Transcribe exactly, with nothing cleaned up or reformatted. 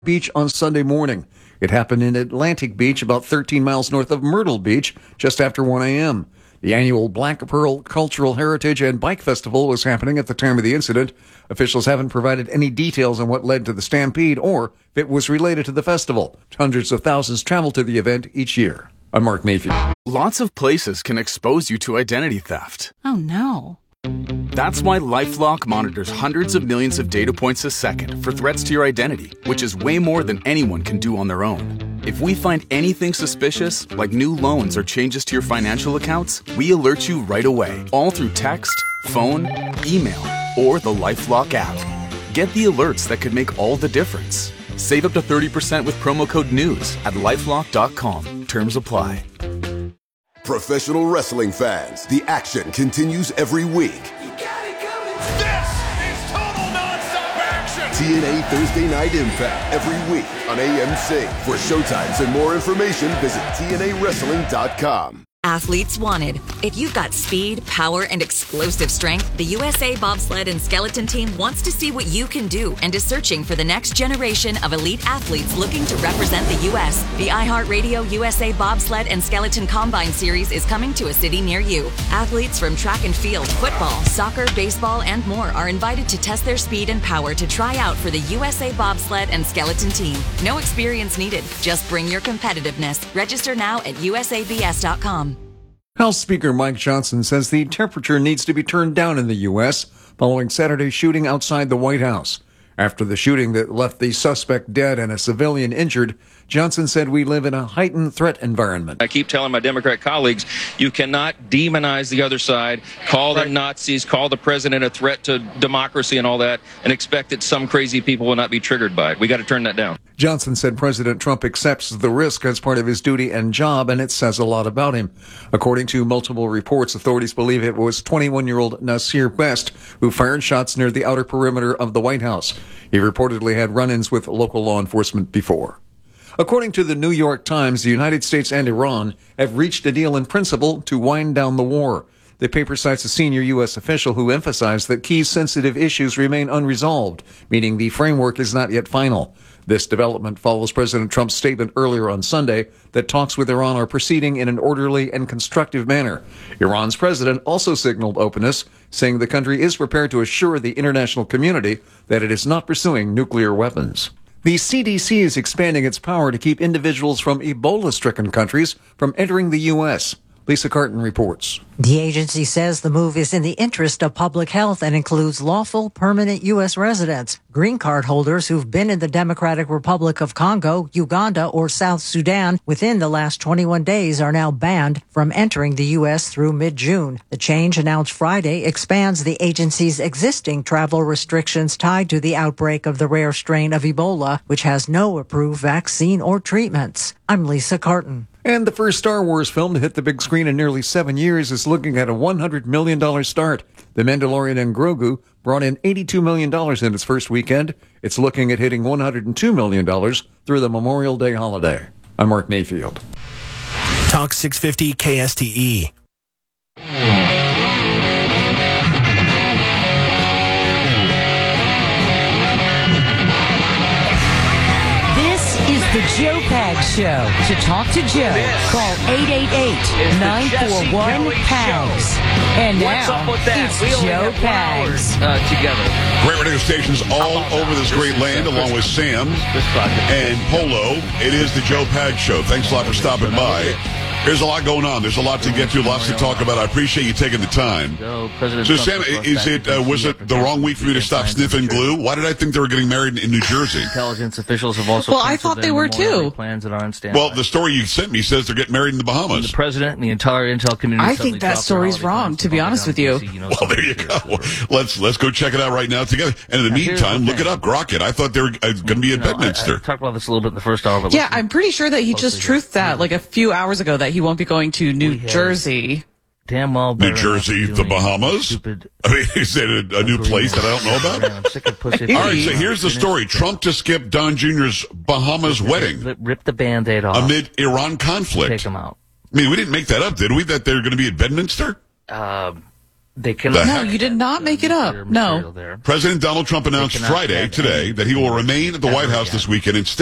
Beach on Sunday morning. It happened in Atlantic Beach, about thirteen miles north of Myrtle Beach, just after one a.m. The annual Black Pearl Cultural Heritage and Bike Festival was happening at the time of the incident. Officials haven't provided any details on what led to the stampede or if it was related to the festival. Hundreds of thousands travel to the event each year. I'm Mark Mayfield. Lots of places can expose you to identity theft. Oh, no. That's why LifeLock monitors hundreds of millions of data points a second for threats to your identity, which is way more than anyone can do on their own. If we find anything suspicious, like new loans or changes to your financial accounts, we alert you right away, all through text, phone, email, or the LifeLock app. Get the alerts that could make all the difference. Save up to thirty percent with promo code NEWS at lifelock dot com. Terms apply. Professional wrestling fans, the action continues every week. You got it coming. This is total nonstop action. T N A Thursday Night Impact every week on A M C. For showtimes and more information, visit T N A wrestling dot com. Athletes wanted. If you've got speed, power, and explosive strength, the U S A Bobsled and Skeleton Team wants to see what you can do and is searching for the next generation of elite athletes looking to represent the U S The iHeartRadio U S A Bobsled and Skeleton Combine Series is coming to a city near you. Athletes from track and field, football, soccer, baseball, and more are invited to test their speed and power to try out for the U S A Bobsled and Skeleton Team. No experience needed. Just bring your competitiveness. Register now at U S A B S dot com. House Speaker Mike Johnson says the temperature needs to be turned down in the U S following Saturday's shooting outside the White House. After the shooting that left the suspect dead and a civilian injured, Johnson said we live in a heightened threat environment. I keep telling my Democrat colleagues, you cannot demonize the other side, call them Nazis, call the president a threat to democracy and all that, and expect that some crazy people will not be triggered by it. We got to turn that down. Johnson said President Trump accepts the risk as part of his duty and job, and it says a lot about him. According to multiple reports, authorities believe it was twenty-one-year-old Nasir Best who fired shots near the outer perimeter of the White House. He reportedly had run-ins with local law enforcement before. According to the New York Times, the United States and Iran have reached a deal in principle to wind down the war. The paper cites a senior U S official who emphasized that key sensitive issues remain unresolved, meaning the framework is not yet final. This development follows President Trump's statement earlier on Sunday that talks with Iran are proceeding in an orderly and constructive manner. Iran's president also signaled openness, saying the country is prepared to assure the international community that it is not pursuing nuclear weapons. The C D C is expanding its power to keep individuals from Ebola-stricken countries from entering the U S Lisa Carton reports. The agency says the move is in the interest of public health and includes lawful permanent U S residents. Green card holders who've been in the Democratic Republic of Congo, Uganda, or South Sudan within the last twenty-one days are now banned from entering the U S through mid-June. The change announced Friday expands the agency's existing travel restrictions tied to the outbreak of the rare strain of Ebola, which has no approved vaccine or treatments. I'm Lisa Carton. And the first Star Wars film to hit the big screen in nearly seven years is looking at a one hundred million dollars start. The Mandalorian and Grogu brought in eighty-two million dollars in its first weekend. It's looking at hitting one hundred two million dollars through the Memorial Day holiday. I'm Mark Mayfield. Talk six fifty K S T E. The Joe Pags Show. To talk to Joe, call eight eight eight, nine four one, P A G S. And now, it's Joe Pags. Uh, together. Great radio stations all over this great land, along with Sam and Polo. It is the Joe Pags Show. Thanks a lot for stopping by. There's a lot going on. There's a lot to get to, lots to talk about. I appreciate you taking the time. So, Sam, is it uh, was it the wrong week for me to stop sniffing glue? Why did I think they were getting married in New Jersey? Intelligence officials have also well, I thought they were too. Plans that aren't standby. Well, the story you sent me says they're getting married in the Bahamas. The president and the entire intel community. I think that story's wrong, to be honest with you. Well, there you go. Let's let's go check it out right now together. And in the meantime, look it up, Grockett. I thought they were uh, going to be in Bedminster. I, I talked about this a little bit in the first hour. But yeah, I'm pretty sure that he just truthed that like a few hours ago that he won't be going to New Jersey. Damn well. New Jersey, the Bahamas? I mean, is it a, a new place that I don't know about? I'm sick of pussy. All right, so here's the story. Trump to skip Don Junior's Bahamas wedding. Rip the Band-Aid off. Amid Iran conflict. Take him out. I mean, we didn't make that up, did we, that they're going to be at Bedminster? Uh, They cannot. No, you did not make it up. No. President Donald Trump announced Friday, today, that he will remain at the White House this weekend instead.